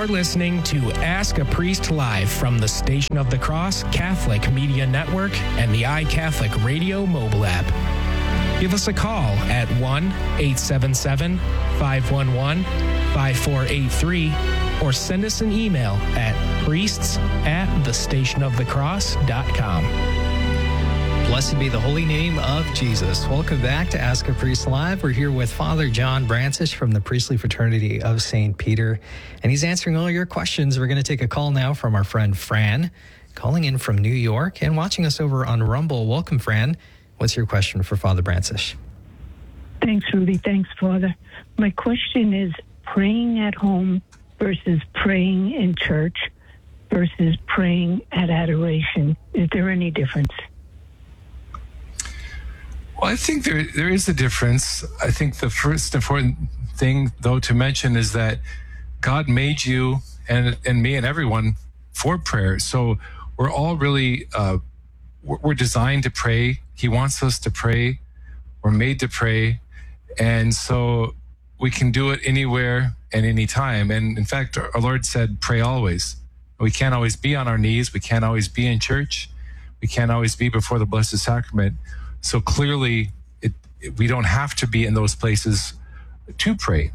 are listening to Ask a Priest Live from the Station of the Cross Catholic Media Network and the iCatholic Radio mobile app. Give us a call at 1-877-511-5483 or send us an email at priests@thestationofthecross.com. Blessed be the holy name of Jesus. Welcome back to Ask a Priest Live. We're here with Father John Brancis from the Priestly Fraternity of St. Peter, and he's answering all your questions. We're going to take a call now from our friend Fran, calling in from New York and watching us over on Rumble. Welcome, Fran. What's your question for Father Brancis? Thanks, Rudy. Thanks, Father. My question is praying at home versus praying in church versus praying at adoration. Is there any difference? Well, I think there is a difference. I think the first important thing, though, to mention is that God made you and me and everyone for prayer. So we're all really, we're designed to pray. He wants us to pray. We're made to pray. And so we can do it anywhere and anytime. And in fact, our Lord said, pray always. We can't always be on our knees. We can't always be in church. We can't always be before the Blessed Sacrament. So clearly, we don't have to be in those places to pray.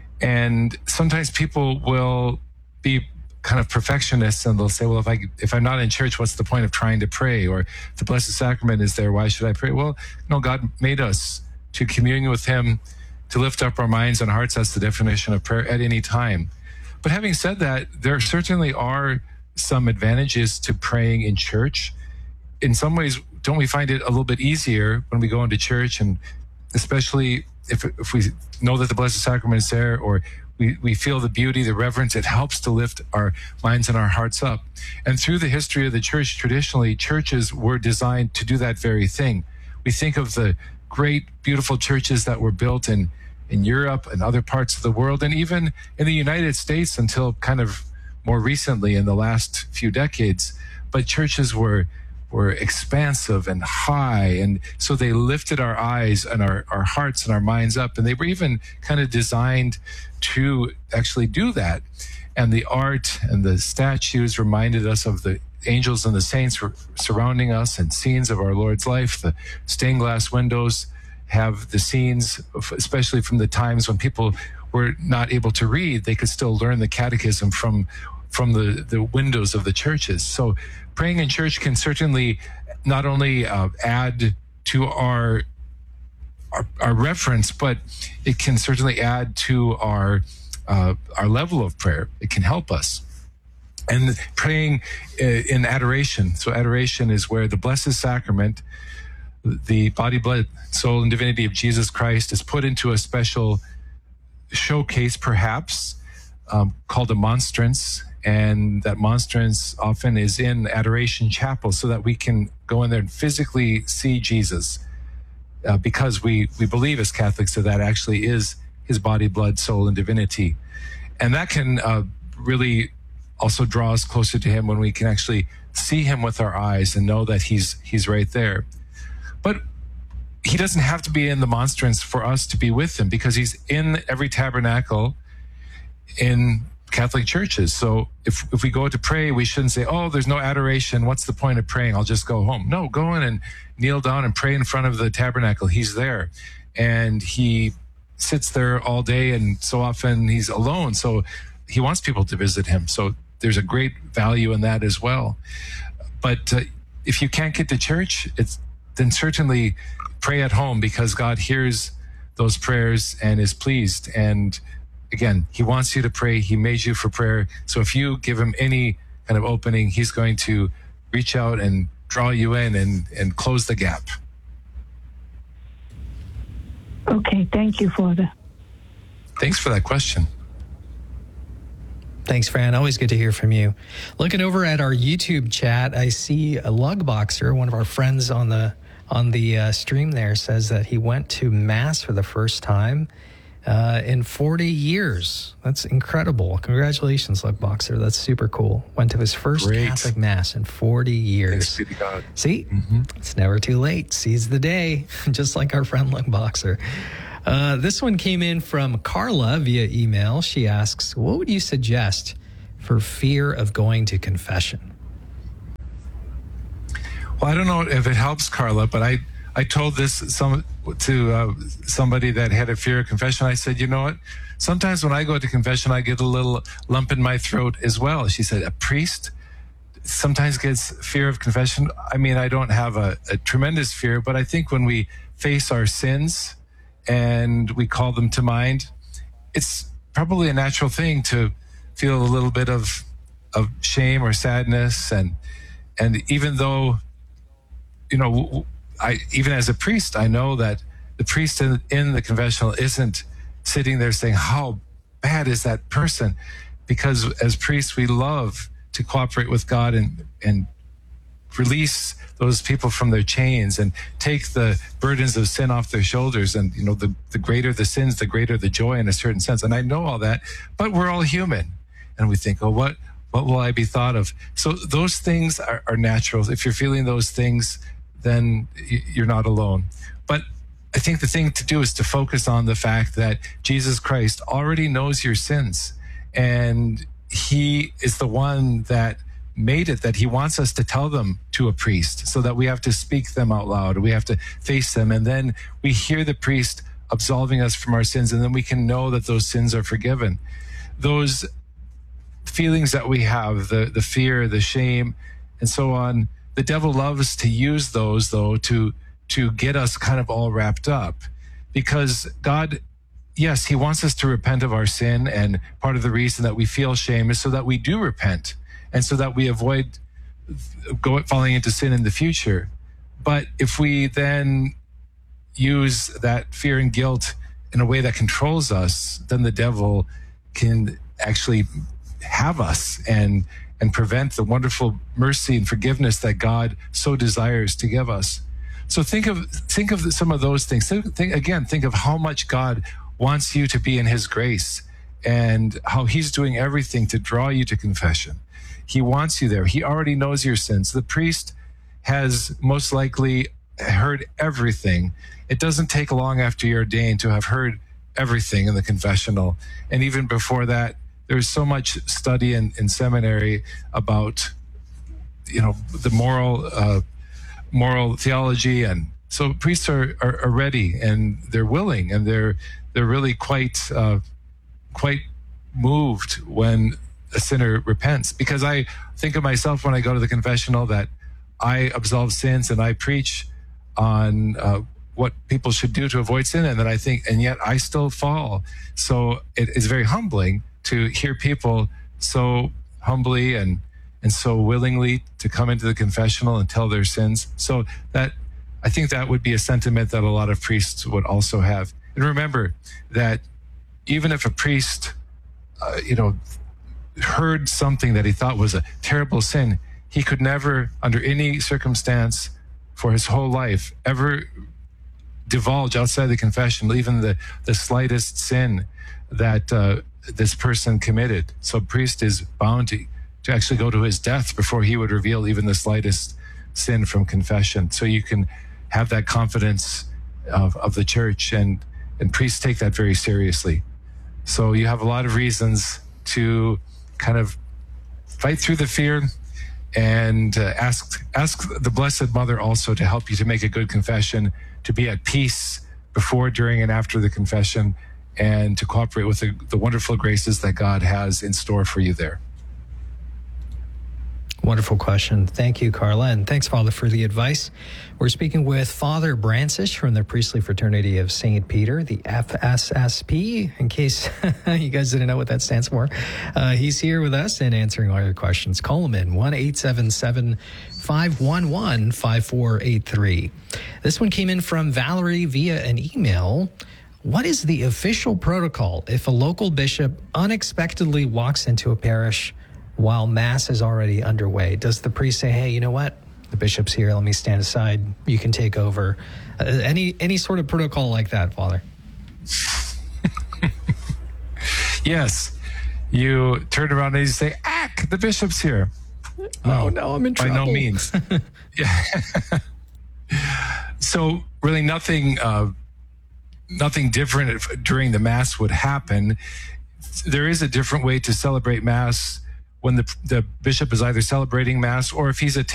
And sometimes people will be kind of perfectionists and they'll say, well, if I'm not in church, what's the point of trying to pray? Or if the Blessed Sacrament is there, why should I pray? Well, no, God made us to commune with Him, to lift up our minds and hearts. That's the definition of prayer at any time. But having said that, there certainly are some advantages to praying in church. In some ways, don't we find it a little bit easier when we go into church, and especially if we know that the Blessed Sacrament is there, or we feel the beauty, the reverence, it helps to lift our minds and our hearts up. And through the history of the church, traditionally, churches were designed to do that very thing. We think of the great, beautiful churches that were built in Europe and other parts of the world, and even in the United States until kind of more recently in the last few decades. But churches were expansive and high, and so they lifted our eyes and our hearts and our minds up, and they were even kind of designed to actually do that. And the art and the statues reminded us of the angels and the saints surrounding us and scenes of our Lord's life. The stained glass windows have the scenes, especially from the times when people were not able to read, they could still learn the catechism from the windows of the churches. So praying in church can certainly not only add to our reference, but it can certainly add to our level of prayer. It can help us. And praying in adoration. So adoration is where the Blessed Sacrament, the body, blood, soul, and divinity of Jesus Christ is put into a special showcase, perhaps, called a monstrance. And that monstrance often is in adoration chapel so that we can go in there and physically see Jesus, because we believe as Catholics that actually is his body, blood, soul, and divinity. And that can really also draw us closer to him when we can actually see him with our eyes and know that he's right there. But he doesn't have to be in the monstrance for us to be with him, because he's in every tabernacle in Catholic churches. So if we go to pray, we shouldn't say, oh, there's no adoration. What's the point of praying? I'll just go home. No, go in and kneel down and pray in front of the tabernacle. He's there. And he sits there all day, and so often he's alone. So he wants people to visit him. So there's a great value in that as well. But if you can't get to church, then certainly pray at home, because God hears those prayers and is pleased. And again, he wants you to pray. He made you for prayer. So if you give him any kind of opening, he's going to reach out and draw you in and close the gap. Okay, thank you, Father. Thanks for that question. Thanks, Fran. Always good to hear from you. Looking over at our YouTube chat, I see a lug boxer, one of our friends on the stream there, says that he went to Mass for the first time in 40 years. That's incredible. Congratulations, lug boxer. That's super cool. Went to his first Catholic Mass in 40 years. Thanks be to God. See, It's never too late. Seize the day, just like our friend lug boxer. This one came in from Carla via email. She asks, what would you suggest for fear of going to confession? Well, I don't know if it helps, Carla, but I told this to somebody that had a fear of confession. I said, you know what? Sometimes when I go to confession, I get a little lump in my throat as well. She said, a priest sometimes gets fear of confession. I mean, I don't have a tremendous fear, but I think when we face our sins and we call them to mind, it's probably a natural thing to feel a little bit of shame or sadness. And even though, you know, even as a priest, I know that the priest in the confessional isn't sitting there saying, how bad is that person? Because as priests, we love to cooperate with God and release those people from their chains and take the burdens of sin off their shoulders. And, you know, the greater the sins, the greater the joy in a certain sense. And I know all that, but we're all human. And we think, oh, what will I be thought of? So those things are natural. If you're feeling those things, then you're not alone. But I think the thing to do is to focus on the fact that Jesus Christ already knows your sins, and he is the one that made it that he wants us to tell them to a priest, so that we have to speak them out loud. We have to face them, and then we hear the priest absolving us from our sins, and then we can know that those sins are forgiven. Those feelings that we have, the fear, the shame, and so on, the devil loves to use those, though, to get us kind of all wrapped up, because God, yes, he wants us to repent of our sin. And part of the reason that we feel shame is so that we do repent and so that we avoid falling into sin in the future. But if we then use that fear and guilt in a way that controls us, then the devil can actually have us and prevent the wonderful mercy and forgiveness that God so desires to give us. So think of some of those things. Think of how much God wants you to be in his grace and how he's doing everything to draw you to confession. He wants you there. He already knows your sins. The priest has most likely heard everything. It doesn't take long after you're ordained to have heard everything in the confessional. And even before that, there's so much study in seminary about, you know, the moral theology, and so priests are ready and they're willing, and they're really quite moved when a sinner repents. Because I think of myself when I go to the confessional that I absolve sins and I preach on what people should do to avoid sin, and then I think, and yet I still fall. So it is very humbling to hear people so humbly and so willingly to come into the confessional and tell their sins. So that, I think that would be a sentiment that a lot of priests would also have. And remember that even if a priest, heard something that he thought was a terrible sin, he could never, under any circumstance for his whole life, ever divulge outside the confession, even the slightest sin that this person committed. So a priest is bound to actually go to his death before he would reveal even the slightest sin from confession. So you can have that confidence of the church, and priests take that very seriously. So you have a lot of reasons to kind of fight through the fear and ask the Blessed Mother also to help you to make a good confession, to be at peace before, during, and after the confession, and to cooperate with the wonderful graces that God has in store for you there. Wonderful question. Thank you, Carla. And thanks, Father, for the advice. We're speaking with Father Brancish from the Priestly Fraternity of St. Peter, the FSSP, in case you guys didn't know what that stands for. He's here with us and answering all your questions. Call him in, 1-877-511-5483. This one came in from Valerie via an email. What is the official protocol if a local bishop unexpectedly walks into a parish while Mass is already underway? Does the priest say, hey, you know what? The bishop's here. Let me stand aside. You can take over. Any sort of protocol like that, Father? Yes. You turn around and you say, Ack, the bishop's here. Oh, no, I'm in trouble. By no means. Yeah. So really nothing different during the Mass would happen. There is a different way to celebrate Mass when the bishop is either celebrating Mass or if he's attending